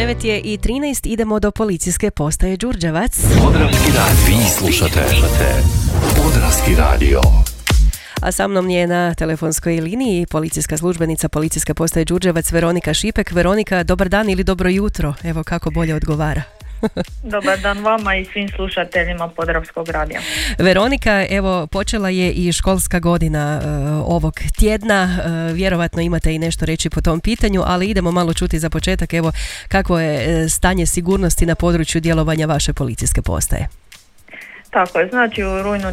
9 je i 13, idemo do policijske postaje Đurđevac. Podravski radio. Vi slušate Podravski radio. A sa mnom je na telefonskoj liniji policijska službenica policijske postaje Đurđevac Veronika Šipek. Veronika, dobar dan ili dobro jutro, evo kako bolje odgovara. Dobar dan vama i svim slušateljima Podravskog radija. Veronika, evo počela je i školska godina ovog tjedna, vjerovatno imate i nešto reći po tom pitanju, ali idemo malo čuti za početak, evo kako je stanje sigurnosti na području djelovanja vaše policijske postaje. Tako je, znači u rujnu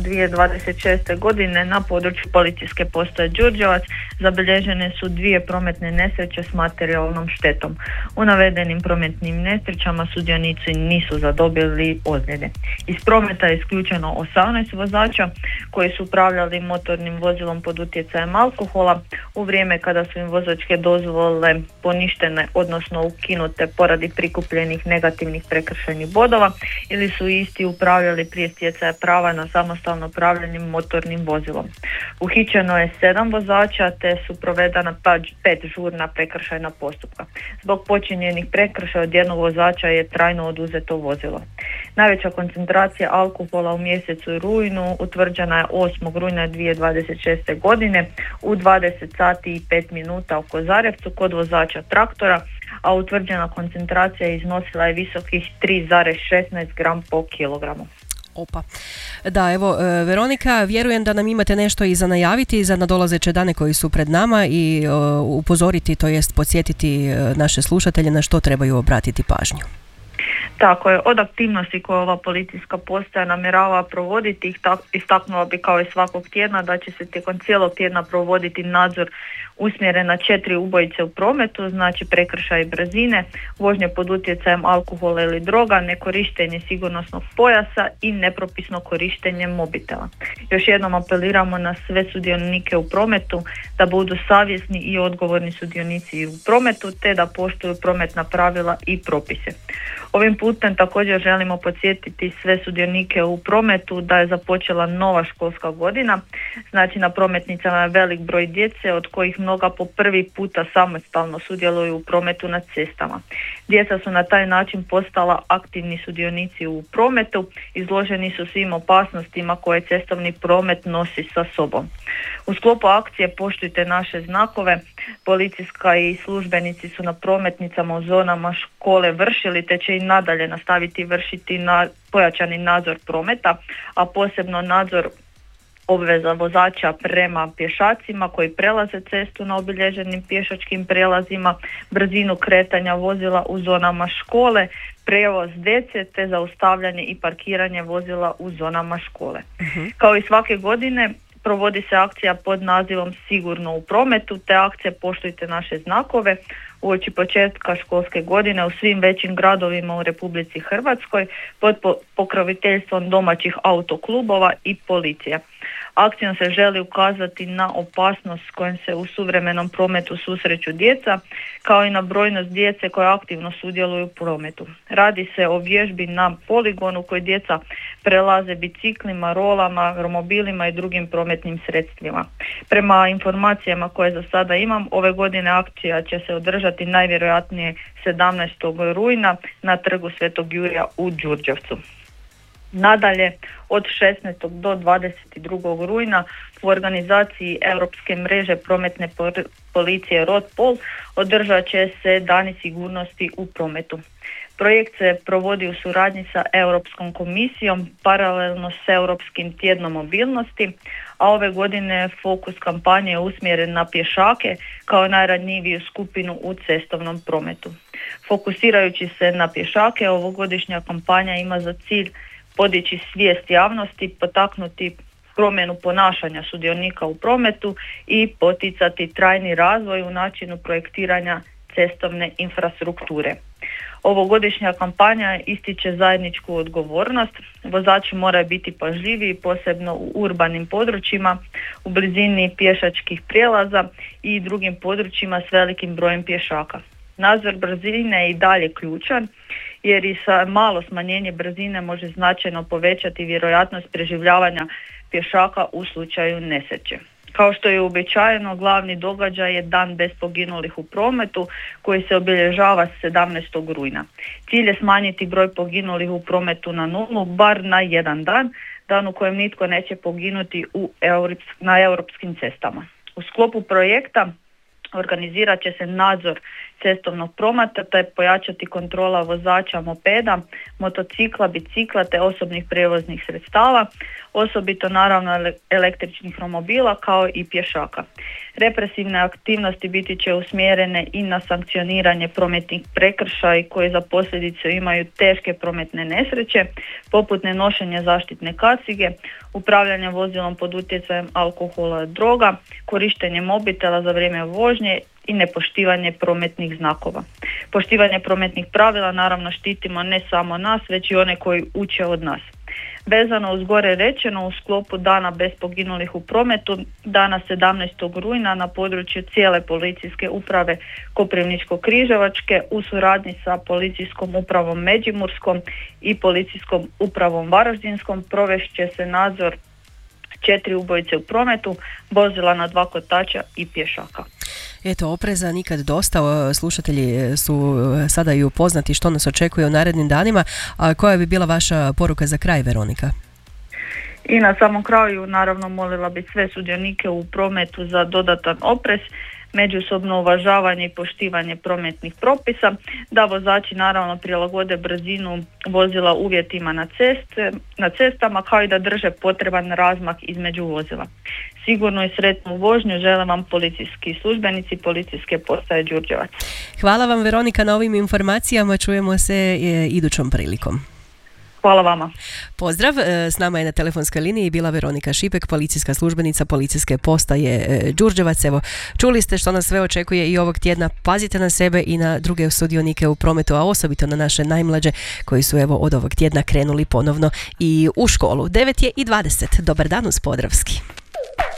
2026. godine na području policijske postaje Đurđevac zabilježene su 2 prometne nesreće s materijalnom štetom. U navedenim prometnim nesrećama sudionici nisu zadobili ozljede. Iz prometa je isključeno 18 vozača koji su upravljali motornim vozilom pod utjecajem alkohola u vrijeme kada su im vozačke dozvole poništene, odnosno ukinute poradi prikupljenih negativnih prekršajnih bodova, ili su isti upravljali prije stjecanja prava na samostalno upravljanje motornim vozilom. Uhićeno je 7 vozača te su provedena 5 žurna prekršajna postupka. Zbog počinjenih prekršaja od jednog vozača je trajno oduzeto vozilo. Najveća koncentracija alkohola u mjesecu rujnu utvrđena je 8. rujna 2026. godine u 20 sati i 5 minuta u Kozarevcu kod vozača traktora, a utvrđena koncentracija iznosila je visokih 3,16 gram po kilogramu. Opa. Da, evo, Veronika, vjerujem da nam imate nešto i za najaviti za nadolazeće dane koji su pred nama i upozoriti, to jest podsjetiti naše slušatelje na što trebaju obratiti pažnju. Tako je, od aktivnosti koje ova policijska postaja namjerava provoditi, istaknula bi kao i svakog tjedna da će se tijekom cijelog tjedna provoditi nadzor usmjeren na 4 ubojice u prometu, znači prekršaj brzine, vožnje pod utjecajem alkohola ili droga, nekorištenje sigurnosnog pojasa i nepropisno korištenje mobitela. Još jednom apeliramo na sve sudionike u prometu da budu savjesni i odgovorni sudionici u prometu te da poštuju prometna pravila i propise. Ovim putem također želimo podsjetiti sve sudionike u prometu da je započela nova školska godina, znači na prometnicama je velik broj djece od kojih mnoga po prvi puta samostalno sudjeluju u prometu na cestama. Djeca su na taj način postala aktivni sudionici u prometu, izloženi su svim opasnostima koje cestovni promet nosi sa sobom. U sklopu akcije Poštujte naše znakove, policijska i službenici su na prometnicama u zonama škole vršili te će i nadalje nastaviti vršiti na pojačani nadzor prometa, a posebno nadzor obveza vozača prema pješacima koji prelaze cestu na obilježenim pješačkim prijelazima, brzinu kretanja vozila u zonama škole, prijevoz djece te zaustavljanje i parkiranje vozila u zonama škole. Kao i svake godine provodi se akcija pod nazivom Sigurno u prometu te akcija Poštujte naše znakove uoči početka školske godine u svim većim gradovima u Republici Hrvatskoj pod pokroviteljstvom domaćih autoklubova i policije. Akcijom se želi ukazati na opasnost s kojom se u suvremenom prometu susreću djeca, kao i na brojnost djece koja aktivno sudjeluju u prometu. Radi se o vježbi na poligonu koji djeca prelaze biciklima, rolama, romobilima i drugim prometnim sredstvima. Prema informacijama koje za sada imam, ove godine akcija će se održati najvjerojatnije 17. rujna na trgu Svetog Jurija u Đurđevcu. Nadalje, od 16. do 22. rujna u organizaciji Europske mreže prometne policije RODPOL održat će se Dani sigurnosti u prometu. Projekt se provodi u suradnji sa Europskom komisijom paralelno s Europskim tjednom mobilnosti, a ove godine fokus kampanje je usmjeren na pješake kao najranjiviju skupinu u cestovnom prometu. Fokusirajući se na pješake, ovogodišnja kampanja ima za cilj podići svijest javnosti, potaknuti promjenu ponašanja sudionika u prometu i poticati trajni razvoj u načinu projektiranja cestovne infrastrukture. Ovogodišnja kampanja ističe zajedničku odgovornost. Vozači moraju biti pažljiviji, posebno u urbanim područjima, u blizini pješačkih prijelaza i drugim područjima s velikim brojem pješaka. Nadzor brzine je i dalje ključan jer i sa malo smanjenje brzine može značajno povećati vjerojatnost preživljavanja pješaka u slučaju nesreće. Kao što je uobičajeno, glavni događaj je Dan bez poginulih u prometu koji se obilježava 17. rujna. Cilj je smanjiti broj poginulih u prometu na nulu, bar na jedan dan u kojem nitko neće poginuti na europskim cestama. U sklopu projekta organizirat će se nadzor cestovnog prometa te pojačati kontrola vozača mopeda, motocikla, bicikla te osobnih prijevoznih sredstava, osobito naravno električnih romobila kao i pješaka. Represivne aktivnosti biti će usmjerene i na sankcioniranje prometnih prekršaja koji za posljedicu imaju teške prometne nesreće, poput nenošenja zaštitne kacige, upravljanje vozilom pod utjecajem alkohola i droga, korištenje mobitela za vrijeme vožnje i nepoštivanje prometnih znakova. Poštivanje prometnih pravila naravno štitimo ne samo nas, već i one koji uče od nas. Vezano uz gore rečeno, u sklopu Dana bez poginulih u prometu, dana 17. rujna na području cijele policijske uprave Koprivničko-križevačke u suradnji sa policijskom upravom Međimurskom i policijskom upravom Varaždinskom provest će se nadzor 4 ubojice u prometu, vozila na 2 kotača i pješaka. Eto, opreza nikad dosta. Slušatelji su sada i upoznati što nas očekuje u narednim danima. A koja bi bila vaša poruka za kraj, Veronika? I na samom kraju naravno molila bi sve sudionike u prometu za dodatan oprez, međusobno uvažavanje i poštivanje prometnih propisa, da vozači naravno prilagode brzinu vozila uvjetima na cestama, kao i da drže potreban razmak između vozila. Sigurno i sretnu vožnju žele vam policijski službenici Policijske postaje Đurđevac. Hvala vam, Veronika, na ovim informacijama. Čujemo se idućom prilikom. Hvala vama. Pozdrav, s nama je na telefonskoj liniji bila Veronika Šipek, policijska službenica Policijske postaje Đurđevac. Evo, čuli ste što nas sve očekuje i ovog tjedna. Pazite na sebe i na druge sudionike u prometu, a osobito na naše najmlađe koji su evo od ovog tjedna krenuli ponovno i u školu. 9:20. Dobar dan uz Podravski.